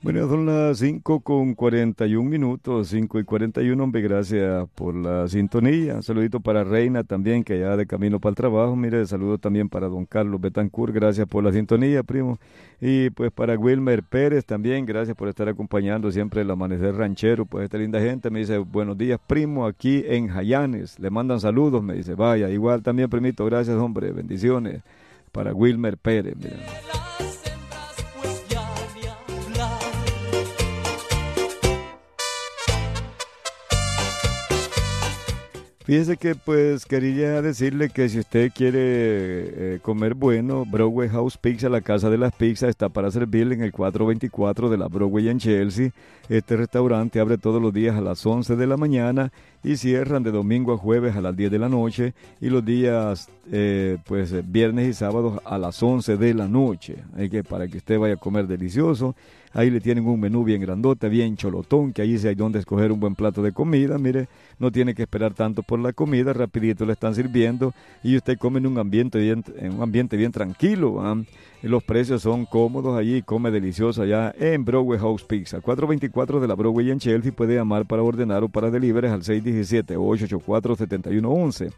Bueno, son las 5:41, 5:41, hombre, gracias por la sintonía. Un saludito para Reina también, que ya de camino para el trabajo. Mire, saludo también para don Carlos Betancourt, gracias por la sintonía, primo. Y pues para Wilmer Pérez también, gracias por estar acompañando siempre el amanecer ranchero. Pues esta linda gente me dice, buenos días, primo, aquí en Jayanes. Le mandan saludos, me dice, vaya, igual también, primito, gracias, hombre, bendiciones para Wilmer Pérez, mira. Fíjese que pues quería decirle que si usted quiere comer bueno, Broadway House Pizza, la casa de las pizzas, está para servirle en el 424 de la Broadway en Chelsea. Este restaurante abre todos los días a las 11 de la mañana y cierran de domingo a jueves a las 10 de la noche y los días viernes y sábados a las 11 de la noche. Hay que para que usted vaya a comer delicioso. Ahí le tienen un menú bien grandote, bien cholotón, que ahí sí hay donde escoger un buen plato de comida. Mire, no tiene que esperar tanto por la comida, rapidito le están sirviendo y usted come en un ambiente bien tranquilo. Y los precios son cómodos allí, come delicioso allá en Broadway House Pizza. 424 de la Broadway en Chelsea, puede llamar para ordenar o para deliveries al 617-884-7111.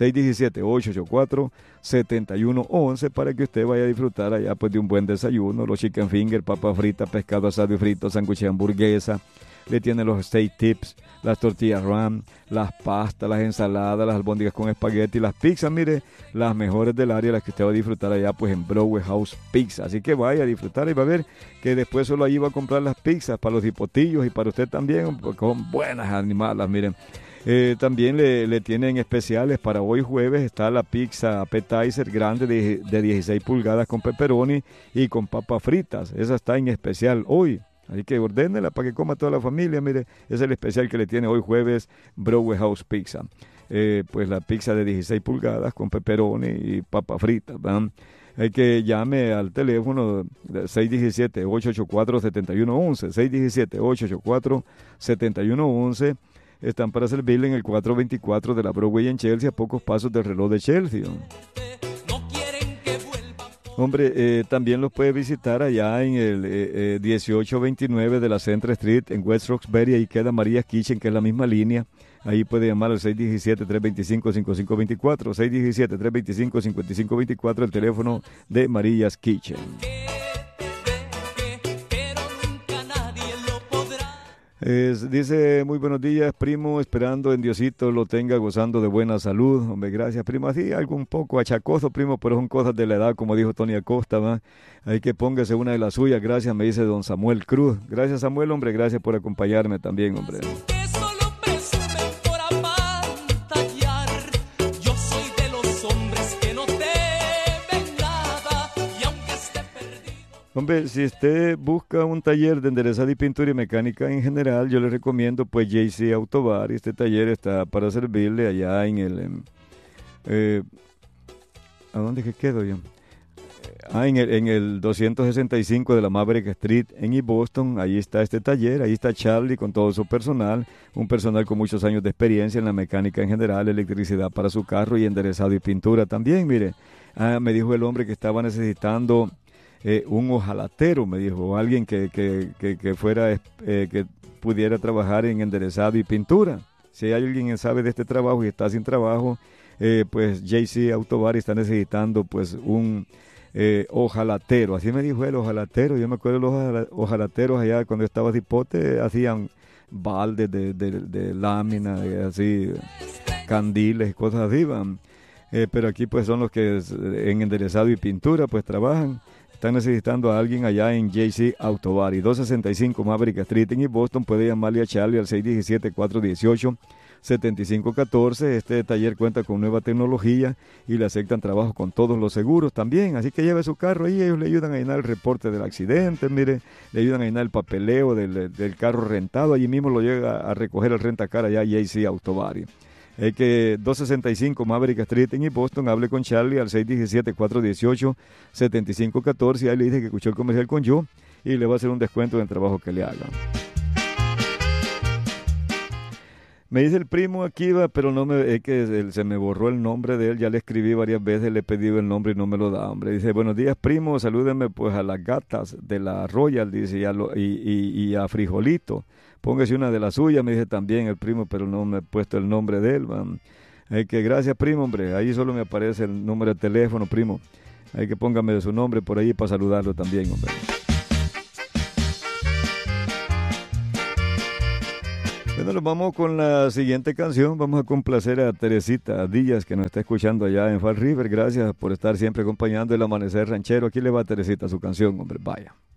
617-884-7111 para que usted vaya a disfrutar allá pues de un buen desayuno, los chicken finger, papa frita, pescado asado y frito, sándwich de hamburguesa, le tienen los steak tips, las tortillas ram, las pastas, las ensaladas, las albóndigas con espagueti, las pizzas, mire, las mejores del área, las que usted va a disfrutar allá pues en Broadway House Pizza, así que vaya a disfrutar y va a ver que después solo allí va a comprar las pizzas para los hipotillos y para usted también, pues, con buenas animadas, miren. También le tienen especiales para hoy jueves. Está la pizza appetizer grande de 16 pulgadas con pepperoni y con papas fritas. Esa está en especial hoy. Así que ordénela para que coma toda la familia. Mire, es el especial que le tiene hoy jueves Broadway House Pizza. Pues la pizza de 16 pulgadas con pepperoni y papas fritas. Hay que llame al teléfono 617-884-7111. 617-884-7111. Están para servirle en el 424 de la Broadway en Chelsea, a pocos pasos del reloj de Chelsea. Hombre, también los puede visitar allá en el 1829 de la Central Street en West Roxbury. Ahí queda Maria's Kitchen, que es la misma línea. Ahí puede llamar al 617-325-5524. 617-325-5524, el teléfono de Maria's Kitchen. Dice, muy buenos días, primo, esperando en Diosito lo tenga gozando de buena salud. Hombre, gracias, primo. Así, algo un poco achacoso, primo, pero son cosas de la edad, como dijo Tony Acosta, ¿va? Hay que póngase una de las suyas. Gracias, me dice don Samuel Cruz. Gracias, Samuel, hombre, gracias por acompañarme también, hombre. Hombre, si usted busca un taller de enderezado y pintura y mecánica en general, yo le recomiendo pues JC Autobar. Este taller está para servirle allá en el... ¿a dónde que quedo yo? En el 265 de la Maverick Street en East Boston. Ahí está este taller, ahí está Charlie con todo su personal, un personal con muchos años de experiencia en la mecánica en general, electricidad para su carro y enderezado y pintura también, mire. Me dijo el hombre que estaba necesitando... un ojalatero, me dijo, alguien que fuera, que pudiera trabajar en enderezado y pintura. Si hay alguien que sabe de este trabajo y está sin trabajo, pues JC Autobar está necesitando pues un ojalatero. Así me dijo el ojalatero. Yo me acuerdo de los ojalateros allá cuando estaba Cipote, hacían baldes de lámina, así, candiles, cosas así, pero aquí pues son los que en enderezado y pintura pues trabajan. Están necesitando a alguien allá en JC Autobar. Y 265 Maverick Street en East Boston. Puede llamarle a Charlie al 617-418-7514. Este taller cuenta con nueva tecnología y le aceptan trabajo con todos los seguros también. Así que lleve su carro ahí. Ellos le ayudan a llenar el reporte del accidente. Mire, le ayudan a llenar el papeleo del carro rentado. Allí mismo lo llega a recoger el rentacar allá JC Autobar. Es que 265 Maverick Street en East Boston, hable con Charlie al 617-418-7514. Ahí le dice que escuchó el comercial con yo y le va a hacer un descuento en el trabajo que le haga. Me dice el primo aquí, va, pero no me, es que se me borró el nombre de él, ya le escribí varias veces, le he pedido el nombre y no me lo da, hombre. Dice, buenos días, primo, salúdenme pues a las gatas de la Royal, dice, y a Frijolito. Póngase una de las suyas, me dice también el primo, pero no me he puesto el nombre de él, va. Hay que, gracias, primo, hombre, ahí solo me aparece el número de teléfono, primo. Hay que póngame de su nombre por ahí para saludarlo también, hombre. Bueno, nos vamos con la siguiente canción. Vamos a complacer a Teresita Díaz, que nos está escuchando allá en Fall River. Gracias por estar siempre acompañando el amanecer ranchero. Aquí le va Teresita su canción, hombre. Vaya.